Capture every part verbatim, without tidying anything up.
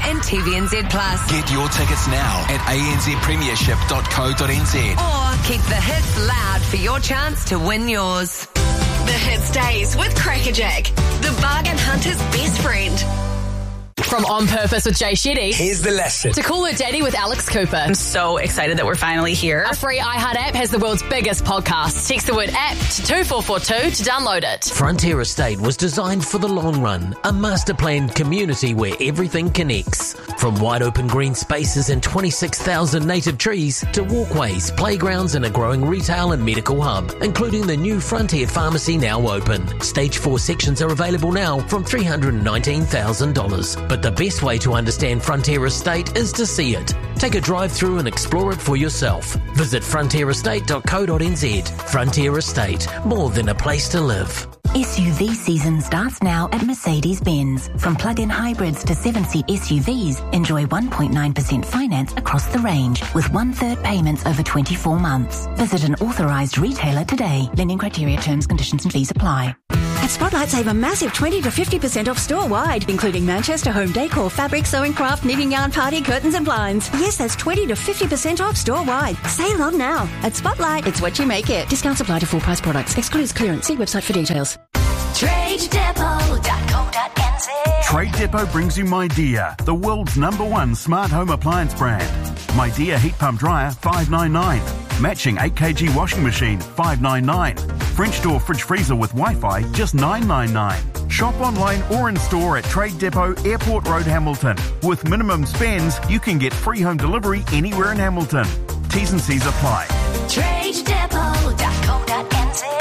and T V N Z Plus. Get your tickets now at a n z premiership dot co dot n z. Or keep the hits loud for your chance to win yours. The Hits Days with Crackerjack, the bargain hunter's best friend. From On Purpose with Jay Shetty. Here's the lesson. To Call Her Daddy with Alex Cooper. I'm so excited that we're finally here. A free iHeart app has the world's biggest podcast. Text the word app to two four four two to download it. Frontier Estate was designed for the long run. A master planned community where everything connects. From wide open green spaces and twenty-six thousand native trees to walkways, playgrounds and a growing retail and medical hub, including the new Frontier Pharmacy now open. Stage four sections are available now from three hundred nineteen thousand dollars. But the best way to understand Frontier Estate is to see it. Take a drive through and explore it for yourself. Visit frontier estate dot co dot n z. Frontier Estate, more than a place to live. S U V season starts now at Mercedes-Benz. From plug-in hybrids to seven-seat S U Vs, enjoy one point nine percent finance across the range with one-third payments over twenty-four months. Visit an authorised retailer today. Lending criteria, terms, conditions and fees apply. At Spotlight, save a massive twenty to fifty percent off store-wide, including Manchester home decor, fabric, sewing craft, knitting yarn, party, curtains and blinds. Yes, that's twenty to fifty percent off store-wide. Sale on now. At Spotlight, it's what you make it. Discounts apply to full-price products. Excludes clearance. See website for details. trade depot dot co dot n z. Trade Depot brings you MyDear, the world's number one smart home appliance brand. MyDear heat pump dryer, five ninety-nine. Matching eight kilogram washing machine, five ninety-nine. French door fridge freezer with Wi-Fi, just nine ninety-nine. Shop online or in store at Trade Depot, Airport Road, Hamilton. With minimum spends, you can get free home delivery anywhere in Hamilton. T's and C's apply. trade depot dot co dot n z.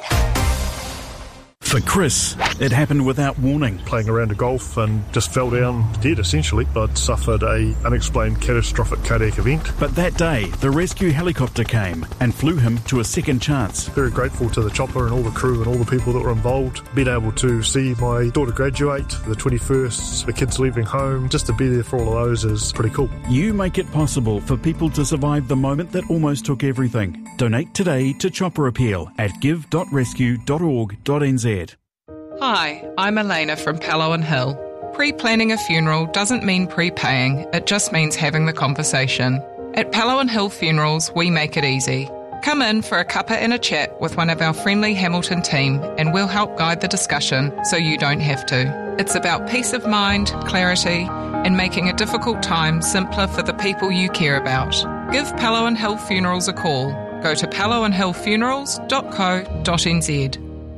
For Chris, it happened without warning. Playing around a golf and just fell down dead, essentially. I'd suffered a unexplained catastrophic cardiac event. But that day, the rescue helicopter came and flew him to a second chance. Very grateful to the chopper and all the crew and all the people that were involved. Being able to see my daughter graduate, the twenty-first, the kids leaving home, just to be there for all of those is pretty cool. You make it possible for people to survive the moment that almost took everything. Donate today to Chopper Appeal at give dot rescue dot org dot n z. Hi, I'm Elena from Palo and Hill. Pre-planning a funeral doesn't mean prepaying, it just means having the conversation. At Palo and Hill Funerals, we make it easy. Come in for a cuppa and a chat with one of our friendly Hamilton team and we'll help guide the discussion so you don't have to. It's about peace of mind, clarity, and making a difficult time simpler for the people you care about. Give Palo and Hill Funerals a call. Go to palo and hill funerals dot co dot n z.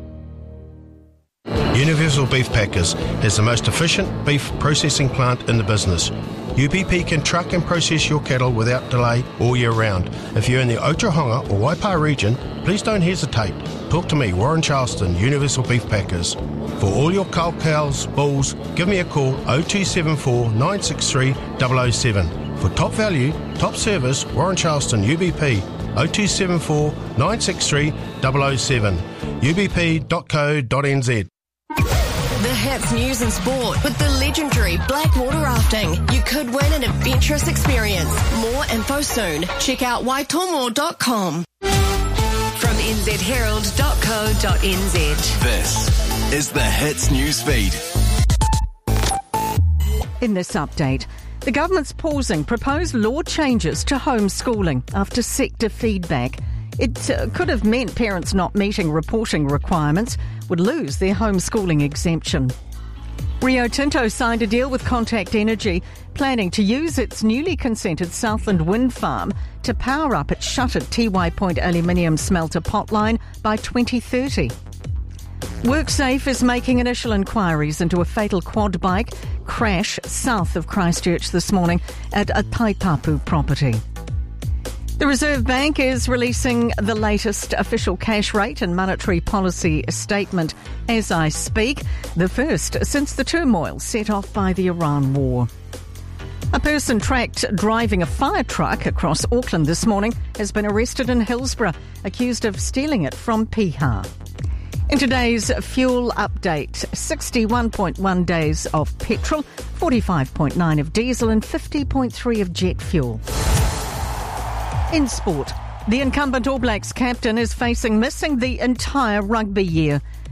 Universal Beef Packers has the most efficient beef processing plant in the business. U B P can truck and process your cattle without delay all year round. If you're in the Otahonga or Waipa region, please don't hesitate. Talk to me, Warren Charleston, Universal Beef Packers. For all your cull cows, bulls, give me a call oh two seven four, nine six three, double oh seven. For top value, top service, Warren Charleston, U B P, oh two seven four, nine six three, double oh seven. u b p dot co dot n z. The Hits News and Sport with the legendary Blackwater Rafting. You could win an adventurous experience. More info soon. Check out waitomo dot com. From n z herald dot co dot n z. This is the Hits News Feed. In this update, the government's pausing proposed law changes to homeschooling after sector feedback. It uh, could have meant parents not meeting reporting requirements would lose their homeschooling exemption. Rio Tinto signed a deal with Contact Energy, planning to use its newly consented Southland wind farm to power up its shuttered Tiwai Point aluminium smelter potline by twenty thirty. WorkSafe is making initial inquiries into a fatal quad bike crash south of Christchurch this morning at a Taitapu property. The Reserve Bank is releasing the latest official cash rate and monetary policy statement as I speak, the first since the turmoil set off by the Iran war. A person tracked driving a fire truck across Auckland this morning has been arrested in Hillsborough, accused of stealing it from Piha. In today's fuel update, sixty-one point one days of petrol, forty-five point nine of diesel and fifty point three of jet fuel. In sport, the incumbent All Blacks captain is facing missing the entire rugby year.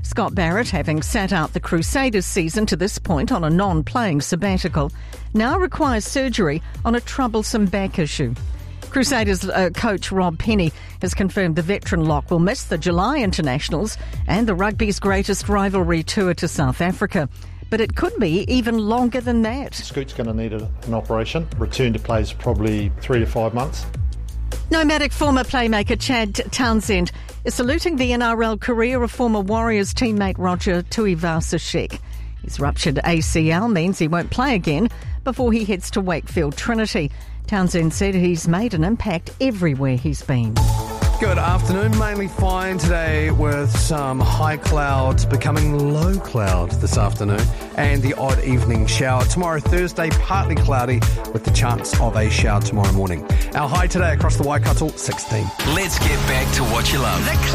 Scott Barrett, having sat out the Crusaders season to this point on a non-playing sabbatical, now requires surgery on a troublesome back issue. Crusaders uh, coach Rob Penny has confirmed the veteran lock will miss the July internationals and the rugby's greatest rivalry tour to South Africa. But it could be even longer than that. Scoot's going to need a, an operation. Return to play is probably three to five months. Nomadic former playmaker Chad Townsend is saluting the N R L career of former Warriors teammate Roger Tuivasa-Sheck. His ruptured A C L means he won't play again before he heads to Wakefield Trinity. Townsend said he's made an impact everywhere he's been. Good afternoon. Mainly fine today with some high clouds becoming low cloud this afternoon and the odd evening shower. Tomorrow, Thursday, partly cloudy with the chance of a shower tomorrow morning. Our high today across the Waikato, sixteen. Let's get back to what you love.